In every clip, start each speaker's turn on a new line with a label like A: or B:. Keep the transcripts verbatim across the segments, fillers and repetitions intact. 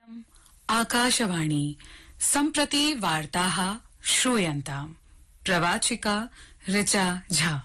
A: आकाशवाणी सम्प्रति वार्ताः श्रूयन्ताम् प्रवाचिका ऋचा झा।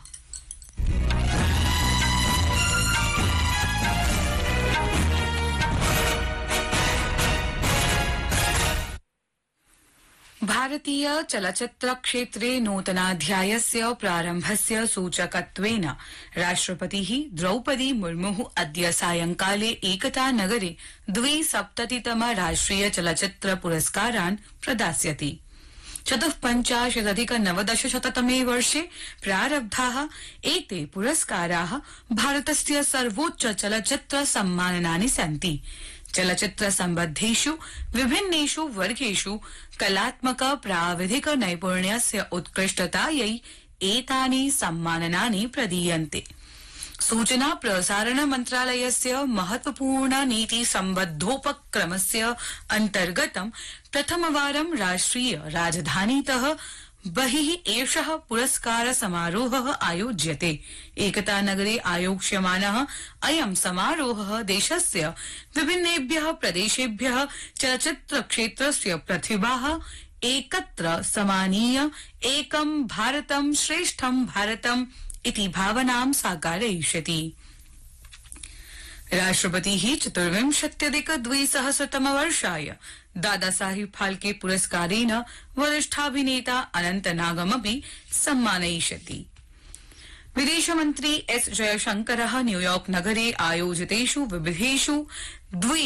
A: भारतीय चलच्चित्र क्षेत्रे नूतनाध्यायस्य प्रारम्भस्य सूचकत्वेन राष्ट्रपतिः द्रौपदी मुर्मुः अद्य सायंकाले एकता नगरे द्विसप्ततितम राष्ट्रिय चलच्चित्र पुरस्कारान् प्रदास्यति। चतुःपञ्चाशदधिक नवदशशततमे वर्षे प्रारब्धाः एते पुरस्काराः भारतस्य सर्वोच्च चलच्चित्र सम्माननानि सन्ति। चलच्चित्र सम्बद्धेषु विभिन्नेषु वर्गेषु कलात्मक प्राविधिक नैपुण्यस्य उत्कृष्टतायै एतानि सम्माननानि प्रदीयन्ते। सूचना प्रसारण मन्त्रालयस्य महत्वपूर्ण नीति सम्बद्धोपक्रमस्य अन्तर्गतं प्रथमवारं राष्ट्रिय राजधानीतः बहिः एषः पुरस्कार समारोहः आयोज्यते। एकता नगरे आयोक्ष्यमानः अयं समारोहः देशस्य विभिन्नेभ्यः प्रदेशेभ्यः चलच्चित्र क्षेत्रस्य प्रतिभाः एकत्र समानीय एकं भारतं श्रेष्ठं भारतम् इति भावनां साकारयिष्यति। राष्ट्रपतिः चतुर्विंशत्यधिक द्विसहस्रतमवर्षाय दादासाहेब फाल्के पुरस्कारेण वरिष्ठाभिनेता अनन्तनागमपि सम्मानयिष्यति। विदेशमन्त्री एस जयशंकरः न्यूयॉर्क नगरे आयोजितेषु विविधेषु द्वि